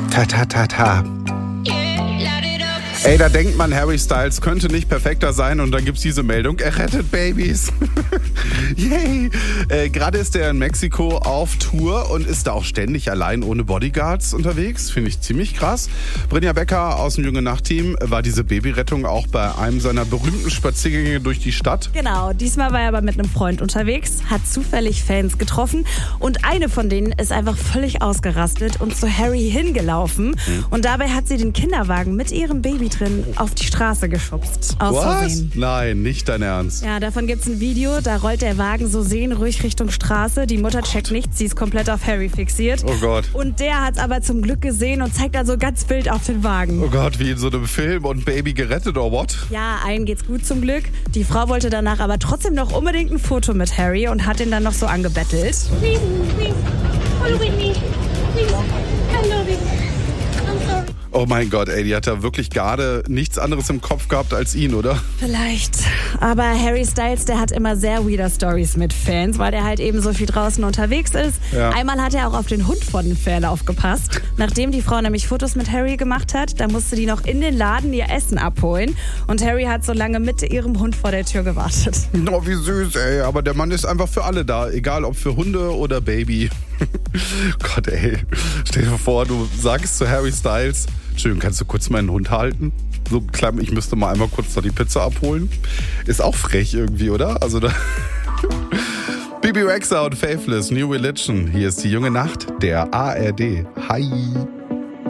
Ta, ta, ta, ta. Ey, da denkt man, Harry Styles könnte nicht perfekter sein und dann gibt's diese Meldung, er rettet Babys. Yay! Gerade ist er in Mexiko auf Tour und ist da auch ständig allein ohne Bodyguards unterwegs. Finde ich ziemlich krass. Brinja Becker aus dem Junge Nacht-Team war diese Babyrettung auch bei einem seiner berühmten Spaziergänge durch die Stadt. Genau, diesmal war er aber mit einem Freund unterwegs, hat zufällig Fans getroffen und eine von denen ist einfach völlig ausgerastet und zu Harry hingelaufen. Und dabei hat sie den Kinderwagen mit ihrem Baby drin auf die Straße geschubst. Aus Versehen. Nein, nicht dein Ernst. Ja, davon gibt's ein Video, da rollt der Wagen so seelenruhig Richtung Straße. Die Mutter checkt nichts, sie ist komplett auf Harry fixiert. Oh Gott. Und der hat's aber zum Glück gesehen und zeigt also ganz wild auf den Wagen. Oh Gott, wie in so einem Film und Baby gerettet oder what? Ja, allen geht's gut zum Glück. Die Frau wollte danach aber trotzdem noch unbedingt ein Foto mit Harry und hat ihn dann noch so angebettelt. Please, follow with me. Please, I love it. I'm sorry. Oh mein Gott, ey, die hat da wirklich gerade nichts anderes im Kopf gehabt als ihn, oder? Vielleicht. Aber Harry Styles, der hat immer sehr weirder Stories mit Fans, weil der halt eben so viel draußen unterwegs ist. Ja. Einmal hat er auch auf den Hund von den Fan aufgepasst. Nachdem die Frau nämlich Fotos mit Harry gemacht hat, da musste die noch in den Laden ihr Essen abholen. Und Harry hat so lange mit ihrem Hund vor der Tür gewartet. Oh, wie süß, ey. Aber der Mann ist einfach für alle da. Egal, ob für Hunde oder Baby. Gott, ey. Stell dir vor, du sagst zu Harry Styles, Entschuldigung, kannst du kurz meinen Hund halten? So klein, ich müsste mal einmal kurz noch die Pizza abholen. Ist auch frech irgendwie, oder? Also da... Bibi Rexha und Faithless, New Religion. Hier ist die junge Nacht der ARD. Hi.